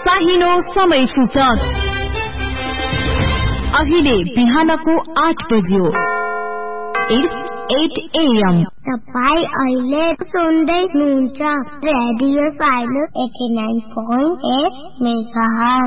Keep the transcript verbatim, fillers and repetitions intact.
साहिनो समय सूचक अहिले बिहानको आठ बज्यो। It's eight a m तपाईं अहिले सुन्दै हुनुहुन्छ रेडियो साइनो eighty-nine point eight मेगाहर्ज।